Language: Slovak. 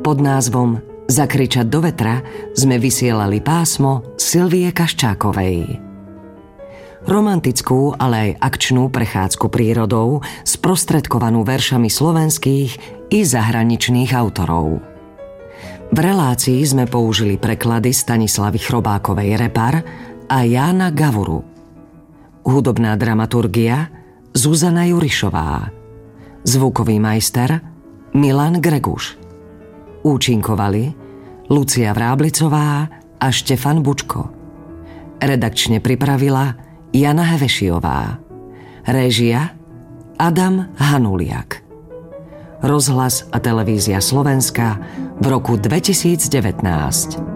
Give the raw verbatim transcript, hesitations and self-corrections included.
Pod názvom Zakričať do vetra sme vysielali pásmo Silvie Kaščákovej. Romantickú, ale aj akčnú prechádzku prírodou, sprostredkovanú veršami slovenských i zahraničných autorov. V relácii sme použili preklady Stanislavy Chrobákovej Repar a Jána Gavuru. Hudobná dramaturgia Zuzana Jurišová. Zvukový majster Milan Greguš. Účinkovali Lucia Vráblicová a Štefan Bučko. Redakčne pripravila Jana Hevešiová. Réžia Adam Hanuliak. Rozhlas a televízia Slovenska v roku dvetisícdevätnásť.